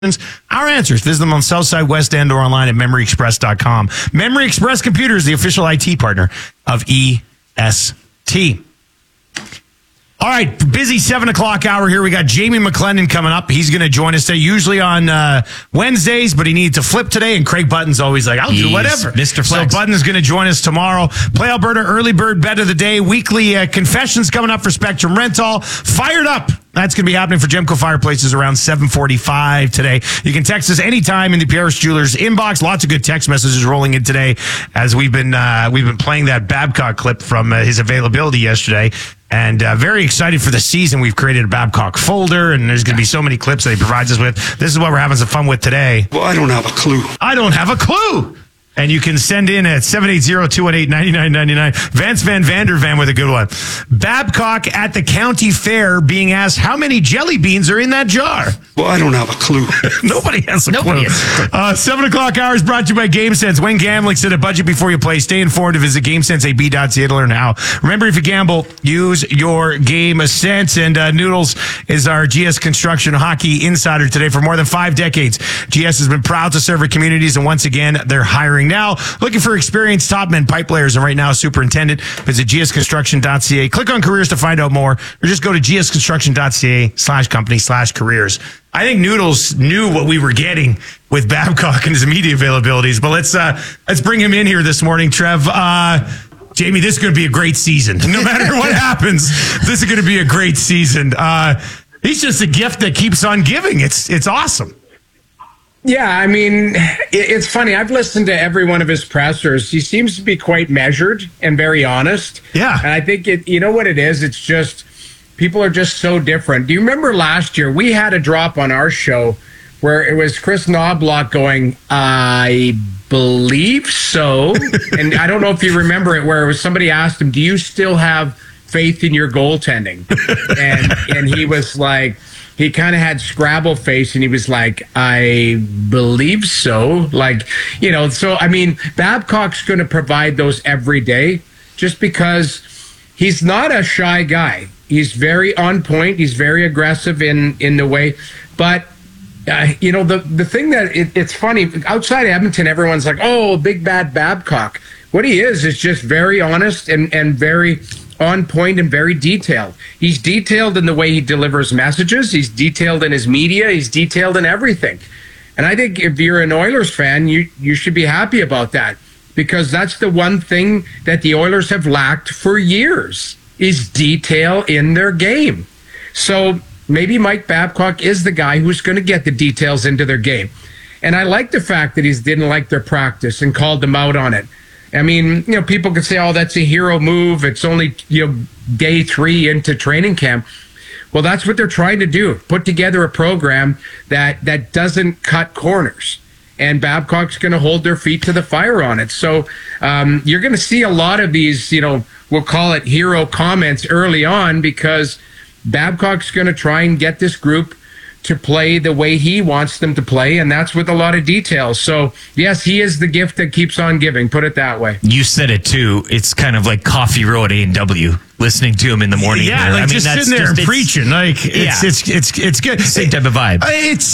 Our answers. Visit them on Southside, West End, or online at MemoryExpress.com. Memory Express Computer is the official IT partner of EST. All right, busy 7 o'clock hour here. We got Jamie McLennan coming up. He's going to join us today, usually on Wednesdays, but he needed to flip today, and Craig Button's always like, I'll do whatever. Mr. Flex. So Button's going to join us tomorrow. Play Alberta Early Bird Bet of the Day. Weekly confessions coming up for Spectrum Rental. Fired up. That's going to be happening for Gemco Fireplaces around 7:45 today. You can text us anytime in the Pierce Jewelers inbox. Lots of good text messages rolling in today as we've been playing that Babcock clip from his availability yesterday. And very excited for the season. We've created a Babcock folder, and there's going to be so many clips that he provides us with. This is what we're having some fun with today. Well, I don't have a clue. I don't have a clue. And you can send in at 780-218-9999. Vance Van Vandervan with a good one. Babcock at the county fair being asked how many jelly beans are in that jar. Well, I don't have a clue. Nobody has a clue. 7 o'clock hour is brought to you by GameSense. When gambling, set a budget before you play. Stay informed and visit GameSenseAB.ca to learn how. Remember, if you gamble, use your game sense. And Noodles is our GS Construction Hockey Insider today. For more than 5 decades, GS has been proud to serve our communities, and once again, they're hiring now. Looking for experienced top men pipe layers, and right now, superintendent. Visit gsconstruction.ca. Click on careers to find out more, or just go to gsconstruction.ca/company/careers. I think Noodles knew what we were getting with Babcock and his media availabilities, but let's bring him in here this morning, Trev. Jamie, this is going to be a great season. No matter what happens, this is going to be a great season. He's just a gift that keeps on giving. It's awesome. Yeah, I mean, it's funny. I've listened to every one of his pressers. He seems to be quite measured and very honest. Yeah. And I think, you know what it is? It's just, people are just so different. Do you remember last year, we had a drop on our show where it was Chris Knobloch going, I believe so. And I don't know if you remember it, where it was somebody asked him, do you still have faith in your goaltending? And he was like, he kind of had Scrabble face, and he was like, I believe so. Like, you know, so, I mean, Babcock's going to provide those every day just because he's not a shy guy. He's very on point. He's very aggressive in the way. But, you know, the thing that it's funny, outside of Edmonton, everyone's like, oh, big bad Babcock. What he is just very honest and very on point and very detailed. He's detailed in the way he delivers messages. He's detailed in his media. He's detailed in everything. And I think if you're an Oilers fan, you should be happy about that, because that's the one thing that the Oilers have lacked for years, is detail in their game. So maybe Mike Babcock is the guy who's going to get the details into their game. And I like the fact that he didn't like their practice and called them out on it. I mean, you know, people could say, oh, that's a hero move. It's only, you know, day 3 into training camp. Well, that's what they're trying to do. Put together a program that doesn't cut corners. And Babcock's going to hold their feet to the fire on it. So you're going to see a lot of these, you know, we'll call it hero comments early on, because Babcock's going to try and get this group to play the way he wants them to play, and that's with a lot of details. So, yes, he is the gift that keeps on giving, put it that way. You said it, too. It's kind of like Coffee Row at A&W, listening to him in the morning. Yeah, there. like just sitting there and preaching. Like, it's good. Same type of vibe. It's,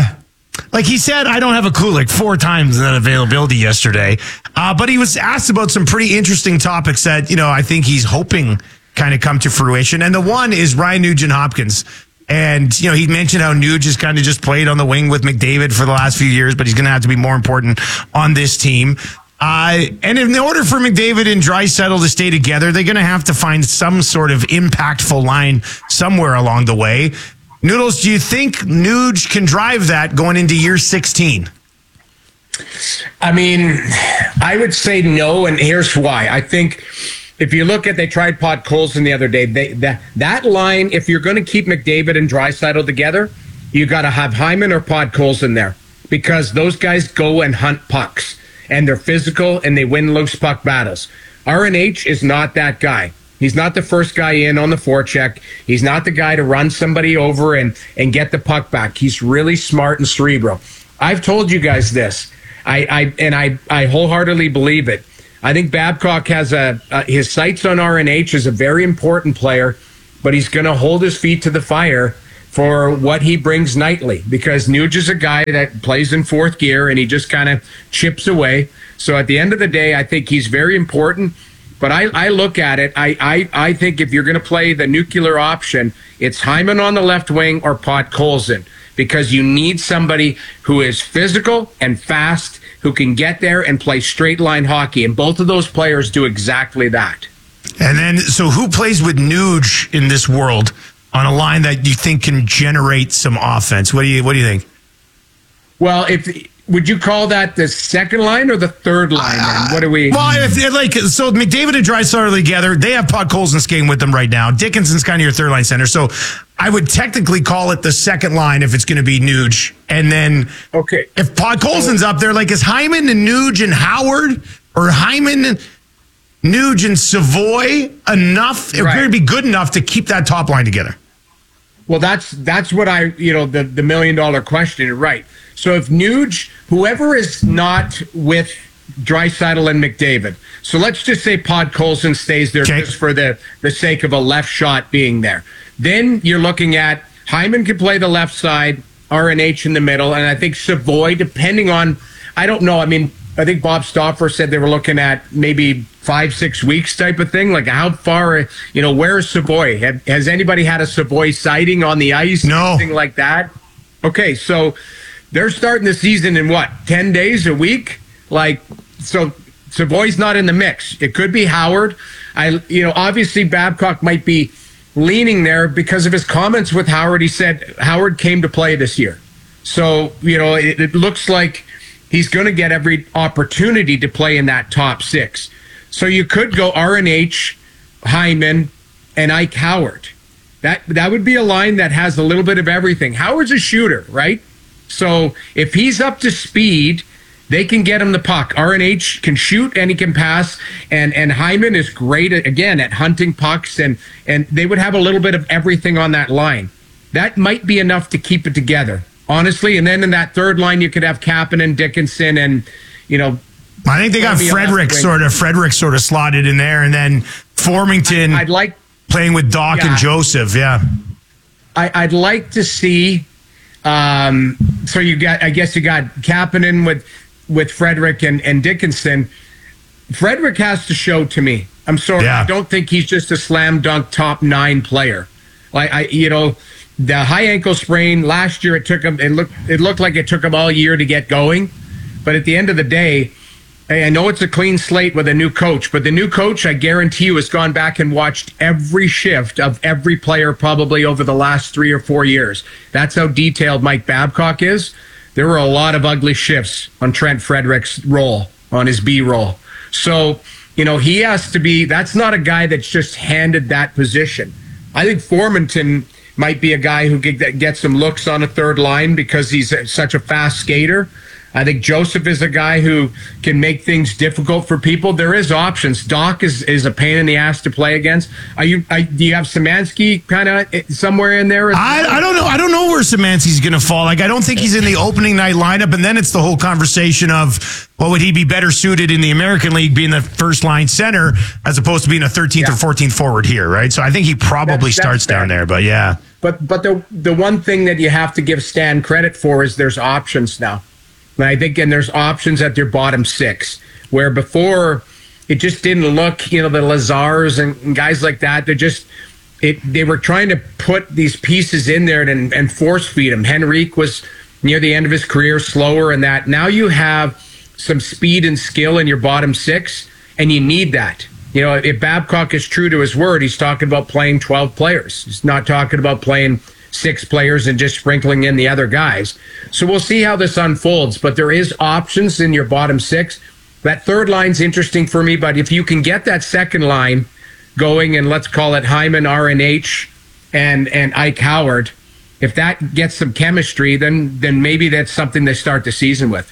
like he said, I don't have a clue, like 4 times in that availability yesterday. But he was asked about some pretty interesting topics that, you know, I think he's hoping kind of come to fruition. And the one is Ryan Nugent-Hopkins. And, you know, he mentioned how Nuge has kind of just played on the wing with McDavid for the last few years, but he's going to have to be more important on this team. And in order for McDavid and Draisaitl to stay together, they're going to have to find some sort of impactful line somewhere along the way. Noodles, do you think Nuge can drive that going into year 16? I mean, I would say no, and here's why. I think if you look at, they tried Podkolzin the other day. That line, if you're going to keep McDavid and Draisaitl together, you got to have Hyman or Podkolzin there, because those guys go and hunt pucks, and they're physical, and they win loose puck battles. RNH is not that guy. He's not the first guy in on the forecheck. He's not the guy to run somebody over and get the puck back. He's really smart and cerebral. I've told you guys this. I wholeheartedly believe it. I think Babcock has his sights on RNH as a very important player, but he's going to hold his feet to the fire for what he brings nightly, because Nuge is a guy that plays in fourth gear and he just kind of chips away. So at the end of the day, I think he's very important. But I look at it, I think if you're going to play the nuclear option, it's Hyman on the left wing or Podkolzin, because you need somebody who is physical and fast, who can get there and play straight line hockey. And both of those players do exactly that. And then, so who plays with Nuge in this world on a line that you think can generate some offense? What do you think? Well, would you call that the second line or the third line? What do we? Well, so McDavid and Draisaitl are together. They have Podkolzin skating with them right now. Dickinson's kind of your third line center. So I would technically call it the second line if it's going to be Nuge. And then okay, if Podkolzin's up there, like is Hyman and Nuge and Howard, or Hyman and Nuge and Savoy enough? It would Right. be good enough to keep that top line together. Well, that's what the $1 million question, right? So if Nuge, whoever is not with Draisaitl and McDavid, so let's just say Podkolzin stays there just for the sake of a left shot being there. Then you're looking at Hyman can play the left side, RNH in the middle, and I think Savoy, depending on, I don't know, I mean, I think Bob Stauffer said they were looking at maybe 5-6 weeks type of thing. Like how far, where's Savoy? Has anybody had a Savoy sighting on the ice? No. Anything like that? Okay, so they're starting the season in 10 days, a week? So Savoy's not in the mix. It could be Howard. Obviously Babcock might be leaning there because of his comments with Howard. He said Howard came to play this year. So, it looks like he's going to get every opportunity to play in that top six. So you could go RNH, Hyman, and Ike Howard. That would be a line that has a little bit of everything. Howard's a shooter, right? So if he's up to speed, they can get him the puck. RNH can shoot and he can pass, and Hyman is great again at hunting pucks, and they would have a little bit of everything on that line. That might be enough to keep it together, honestly. And then in that third line, you could have Kapanen, Dickinson, and I think they got Frederick sort of slotted in there, and then Formington. I'd like playing with Doc and Joseph. Yeah, I'd like to see. So you got Kapanen with Frederick and Dickinson. Frederick has to show to me. I'm sorry, Yeah. I don't think he's just a slam dunk top 9 player. The high ankle sprain last year, it took him. It looked like it took him all year to get going. But at the end of the day, I know it's a clean slate with a new coach, but the new coach, I guarantee you, has gone back and watched every shift of every player probably over the last 3 or 4 years. That's how detailed Mike Babcock is. There were a lot of ugly shifts on Trent Frederick's role, on his B role. So, he has to be, that's not a guy that's just handed that position. I think Formington might be a guy who could get some looks on a third line because he's such a fast skater. I think Joseph is a guy who can make things difficult for people. There is options. Doc is a pain in the ass to play against. Do you have Szymanski kind of somewhere in there? I don't know. I don't know where Szymanski's going to fall. I don't think he's in the opening night lineup. And then it's the whole conversation of, well, would he be better suited in the American League being the first line center as opposed to being a 13th or 14th forward here, right? So I think he probably starts down there, but yeah. But the one thing that you have to give Stan credit for is there's options now. And I think, and there's options at their bottom 6, where before it just didn't look, the Lazars and guys like that. They were trying to put these pieces in there and force feed them. Henrique was near the end of his career, slower, and that. Now you have some speed and skill in your bottom 6, and you need that. If Babcock is true to his word, he's talking about playing 12 players. He's not talking about playing 6 players and just sprinkling in the other guys. So we'll see how this unfolds, but there is options in your bottom 6. That third line's interesting for me, but if you can get that second line going, and let's call it Hyman, RNH, and Ike Howard, if that gets some chemistry, then maybe that's something they start the season with.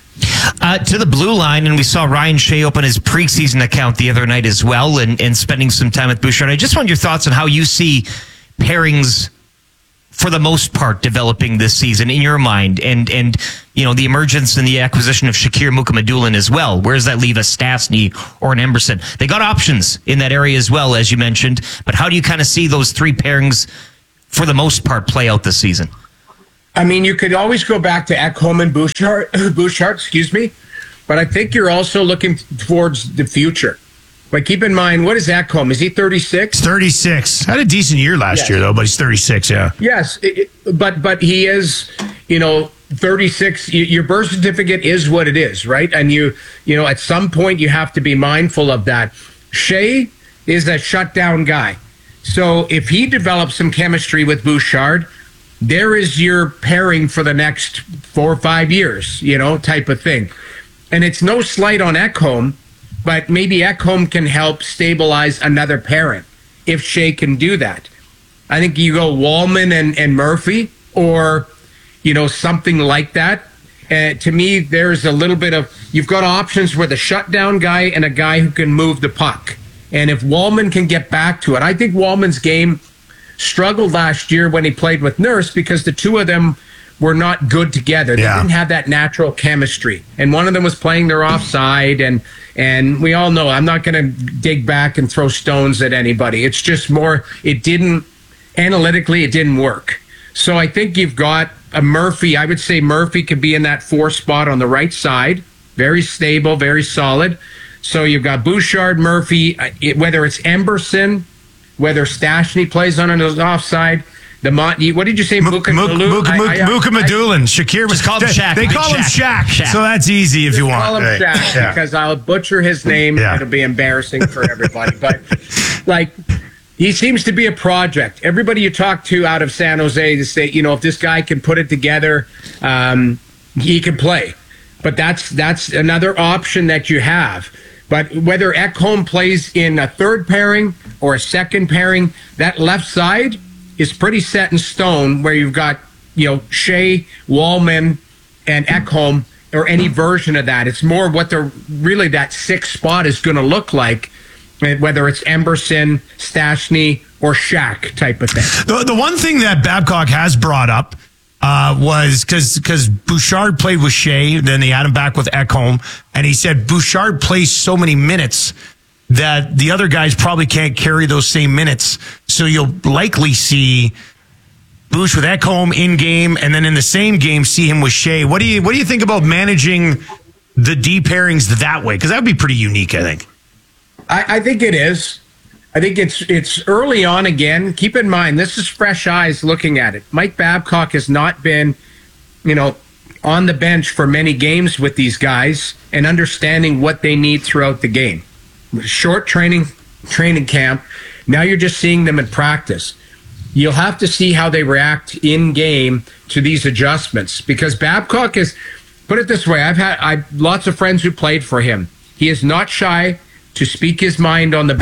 To the blue line, and we saw Ryan Shea open his preseason account the other night as well, and spending some time with Bouchard. I just want your thoughts on how you see pairings for the most part developing this season in your mind, and the emergence and the acquisition of Shakir Mukhamadullin as well. Where does that leave a Stastny or an Emberson? They got options in that area as well, as you mentioned, but how do you kind of see those 3 pairings for the most part, play out this season? I mean, you could always go back to Ekholm and Bouchard, excuse me, but I think you're also looking towards the future. But keep in mind, what is Ekholm? Is he 36? 36. Had a decent year last year, though, but he's 36, yeah. Yes, but he is, 36. Your birth certificate is what it is, right? And you at some point you have to be mindful of that. Shea is a shutdown guy. So if he develops some chemistry with Bouchard, there is your pairing for the next 4 or 5 years, type of thing. And it's no slight on Ekholm, but maybe Ekholm can help stabilize another pairing if Shea can do that. I think you go Wallman and Murphy or, something like that. To me, there's a little bit of, you've got options with a shutdown guy and a guy who can move the puck. And if Wallman can get back to it, I think Wallman's game struggled last year when he played with Nurse because the two of them were not good together. They didn't have that natural chemistry. And one of them was playing their offside. And we all know, I'm not going to dig back and throw stones at anybody. It's just more, analytically, it didn't work. So I think you've got a Murphy. I would say Murphy could be in that 4 spot on the right side. Very stable, very solid. So you've got Bouchard, Murphy, whether it's Emberson, whether Stastny plays on an offside. What did you say? Muka Madulin. Shakir was called him Shaq. They call him Shaq. So that's easy if you want. Call him Shaq because I'll butcher his name. Yeah. It'll be embarrassing for everybody. But he seems to be a project. Everybody you talk to out of San Jose to say, if this guy can put it together, he can play. But that's another option that you have. But whether Ekholm plays in a third pairing or a second pairing, that left side is pretty set in stone where you've got, Shea, Wallman, and Ekholm, or any version of that. It's more what that 6th spot is going to look like, whether it's Emberson, Stastny, or Shaq type of thing. The one thing that Babcock has brought up was because Bouchard played with Shea, then they had him back with Ekholm, and he said Bouchard plays so many minutes that the other guys probably can't carry those same minutes. So you'll likely see Bouch with Ekholm in game, and then in the same game see him with Shea. What do you think about managing the D pairings that way? Because that would be pretty unique, I think. I think it is. I think it's early on again. Keep in mind, this is fresh eyes looking at it. Mike Babcock has not been, on the bench for many games with these guys and understanding what they need throughout the game. Short training camp. Now you're just seeing them in practice. You'll have to see how they react in game to these adjustments because Babcock is, put it this way, I've lots of friends who played for him. He is not shy to speak his mind on the